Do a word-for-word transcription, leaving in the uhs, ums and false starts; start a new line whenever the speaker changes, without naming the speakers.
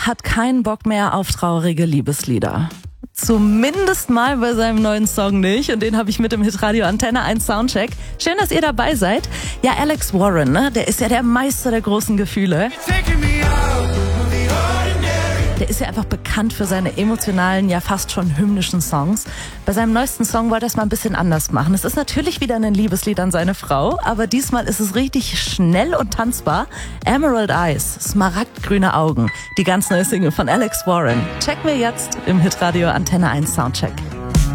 hat keinen Bock mehr auf traurige Liebeslieder. Zumindest mal bei seinem neuen Song nicht. Und den habe ich mit dem Hitradio Antenne eins Soundcheck. Schön, dass ihr dabei seid. Ja, Alex Warren, ne? Der ist ja der Meister der großen Gefühle. Der ist ja einfach bekannt für seine emotionalen, ja fast schon hymnischen Songs. Bei seinem neuesten Song wollte er es mal ein bisschen anders machen. Es ist natürlich wieder ein Liebeslied an seine Frau, aber diesmal ist es richtig schnell und tanzbar. Emerald Eyes, smaragdgrüne Augen, die ganz neue Single von Alex Warren. Checken wir jetzt im Hitradio Antenne eins Soundcheck.